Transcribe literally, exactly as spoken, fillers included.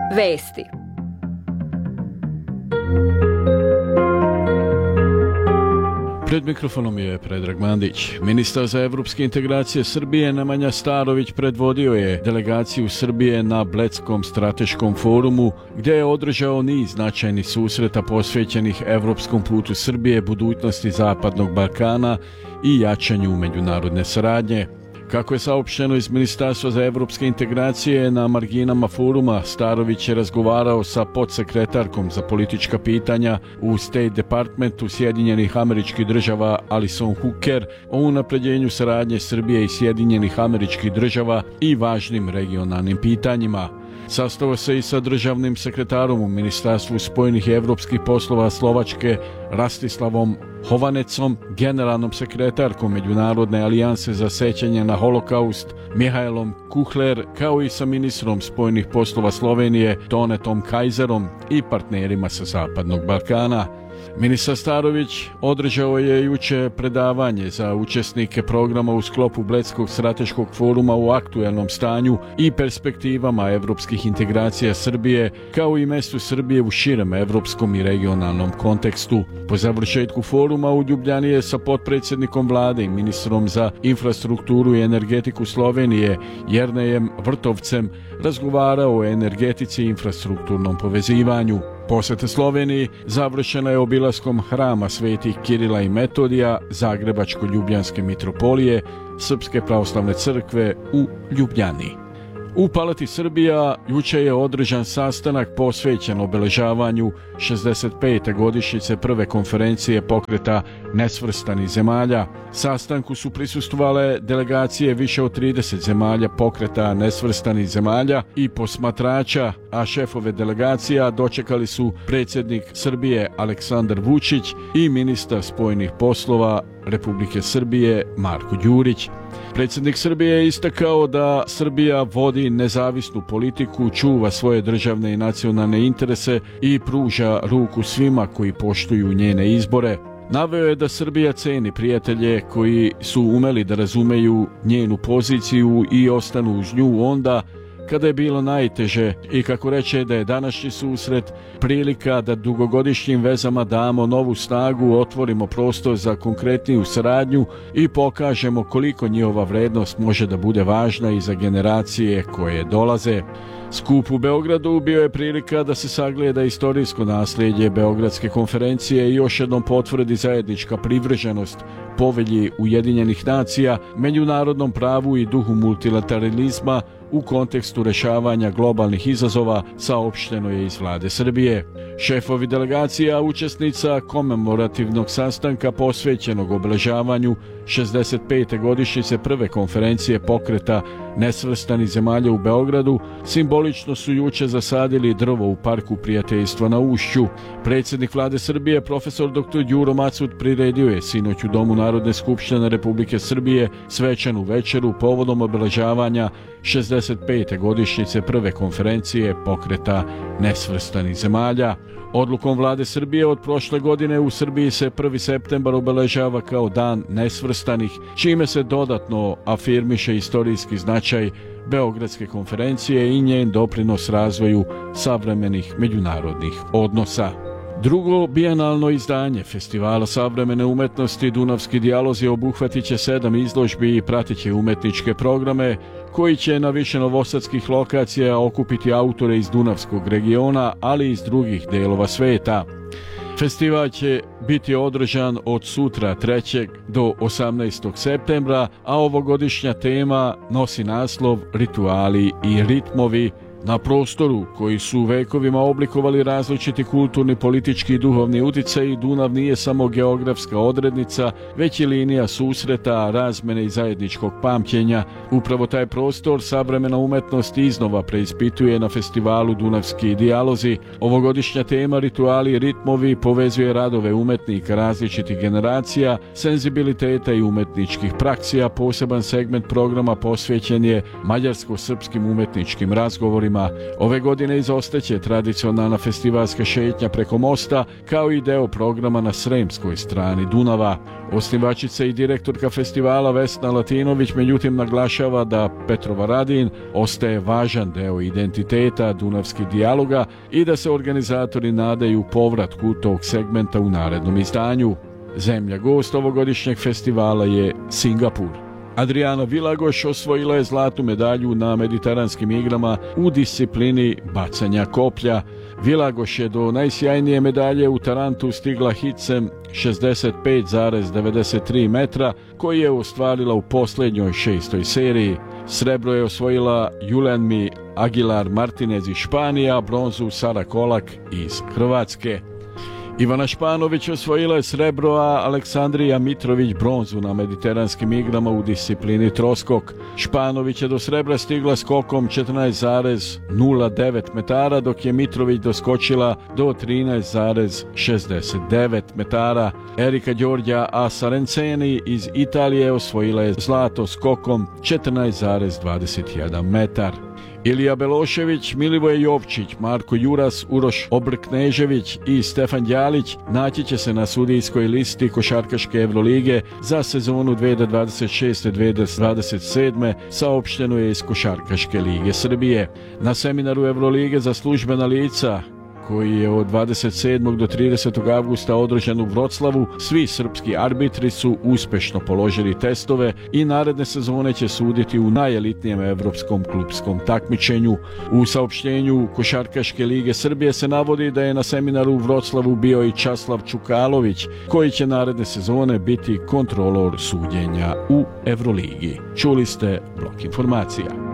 Vesti. Pred mikrofonom je Predrag Mandić. Ministar za evropske integracije Srbije Nemanja Starović predvodio je delegaciju Srbije na Bledskom strateškom forumu, gdje je održao niz značajnih susreta posvećenih evropskom putu Srbije, budućnosti Zapadnog Balkana i jačanju međunarodne saradnje. Kako je saopšteno iz Ministarstva za evropske integracije, na marginama foruma Starović je razgovarao sa podsekretarkom za politička pitanja u State Departmentu Sjedinjenih Američkih Država Alison Hooker o unapređenju saradnje Srbije i Sjedinjenih Američkih Država i važnim regionalnim pitanjima. Sastao se i sa državnim sekretarom u Ministarstvu spojenih i evropskih poslova Slovačke Rastislavom Hovanecom, generalnom sekretarkom Međunarodne alijanse za sećanje na holokaust Mihajlom Kuhler, kao i sa ministrom spojenih poslova Slovenije Tonetom Kajzerom i partnerima sa Zapadnog Balkana. Ministar Starović održao je juče predavanje za učesnike programa u sklopu Bledskog strateškog foruma o aktuelnom stanju i perspektivama evropskih integracija Srbije, kao i mestu Srbije u širem evropskom i regionalnom kontekstu. Po završetku foruma u Ljubljani je sa potpredsjednikom vlade i ministrom za infrastrukturu i energetiku Slovenije Jernejem Vrtovcem razgovarao o energetici i infrastrukturnom povezivanju. Posjeta Sloveniji završena je obilaskom hrama svetih Kirila i Metodija Zagrebačko-ljubljanske mitropolije Srpske pravoslavne crkve u Ljubljani. U Palati Srbija juče je održan sastanak posvećen obeležavanju šezdeset pete godišnjice prve konferencije pokreta nesvrstanih zemalja. Sastanku su prisustvovale delegacije više od trideset zemalja pokreta nesvrstanih zemalja i posmatrača, a šefove delegacija dočekali su predsjednik Srbije Aleksandar Vučić i ministar spojenih poslova Republike Srbije Marko Đurić. Predsjednik Srbije je istakao da Srbija vodi nezavisnu politiku, čuva svoje državne i nacionalne interese i pruža ruku svima koji poštuju njene izbore. Naveo je da Srbija ceni prijatelje koji su umeli da razumeju njenu poziciju i ostanu uz nju onda kada je bilo najteže, i kako reče da je današnji susret prilika da dugogodišnjim vezama damo novu snagu, otvorimo prostor za konkretniju saradnju i pokažemo koliko njihova vrednost može da bude važna i za generacije koje dolaze. Skup u Beogradu bio je prilika da se sagleda istorijsko nasljeđe Beogradske konferencije i još jednom potvrdi zajednička privrženost povelji Ujedinjenih nacija, međunarodnom pravu i duhu multilateralizma u kontekstu rešavanja globalnih izazova, saopšteno je iz vlade Srbije. Šefovi delegacija učesnica komemorativnog sastanka posvećenog obeležavanju šezdeset pete godišnjice prve konferencije pokreta nesvrstanih zemalja u Beogradu simbolično su juče zasadili drvo u Parku prijateljstva na Ušću. Predsjednik vlade Srbije profesor doktor Đuro Macut priredio je sinoć u Domu Narodne skupštine Republike Srbije svečanu večeru povodom obeležavanja šezdeset pete godišnjice prve konferencije pokreta nesvrstanih zemalja. Odlukom vlade Srbije od prošle godine u Srbiji se prvi septembar obeležava kao dan nesvrstanih, čime se dodatno afirmiše istorijski značaj Beogradske konferencije i njen doprinos razvoju savremenih međunarodnih odnosa. Drugo bijenalno izdanje Festivala savremene umetnosti Dunavski dijalozi obuhvatit će sedam izložbi i pratit će umetničke programe koji će na više novosadskih lokacija okupiti autore iz Dunavskog regiona, ali i iz drugih delova sveta. Festival će biti održan od sutra trećeg do osamnaestog septembra, a ovogodišnja tema nosi naslov Rituali i ritmovi. Na prostoru koji su vekovima oblikovali različiti kulturni, politički i duhovni utjecaj, Dunav nije samo geografska odrednica, već i linija susreta, razmene i zajedničkog pamćenja. Upravo taj prostor savremena umetnost iznova preispituje na festivalu Dunavski dijalozi. Ovogodišnja tema Rituali i ritmovi povezuje radove umetnika različitih generacija, senzibiliteta i umetničkih praksija. Poseban segment programa posvećen je mađarsko-srpskim umetničkim razgovorima festivalima. Ove godine izostaće tradicionalna festivalska šetnja preko mosta, kao i deo programa na sremskoj strani Dunava. Osnivačica i direktorka festivala Vesna Latinović međutim naglašava da Petrovaradin ostaje važan deo identiteta dunavskih dijaloga i da se organizatori nadaju povratku tog segmenta u narednom izdanju. Zemlja gost ovogodišnjeg festivala je Singapur. Adriana Vilagoš osvojila je zlatnu medalju na mediteranskim igrama u disciplini bacanja koplja. Vilagoš je do najsjajnije medalje u Tarantu stigla hicem šezdeset pet zarez devedeset tri metra koji je ostvarila u posljednjoj šestoj seriji. Srebro je osvojila Julenmi Aguilar Martinez iz Španije, a bronzu Sara Kolak iz Hrvatske. Ivana Španović osvojila je srebro, a Aleksandrija Mitrović bronzu na mediteranskim igrama u disciplini troskok. Španović je do srebra stigla skokom četrnaest zarez nula devet metara, dok je Mitrović doskočila do trinaest zarez šezdeset devet metara. Erika Đorđa Asarenceni iz Italije osvojila je zlato skokom četrnaest zarez dvadeset jedan metar. Ilija Belošević, Milivoje Jovčić, Marko Juras, Uroš Obrknežević i Stefan Đalić naći će se na sudijskoj listi košarkaške Evrolige za sezonu dvije hiljade dvadeset šeste dvije hiljade dvadeset sedme, saopšteno je iz Košarkaške lige Srbije. Na seminaru Evrolige za službena lica, koji je od dvadeset sedmog do tridesetog avgusta održan u Vroclavu, svi srpski arbitri su uspešno položili testove i naredne sezone će suditi u najelitnijem evropskom klupskom takmičenju. U saopštenju Košarkaške lige Srbije se navodi da je na seminaru u Vroclavu bio i Časlav Čukalović, koji će naredne sezone biti kontrolor suđenja u Evroligi. Čuli ste Blok informacija.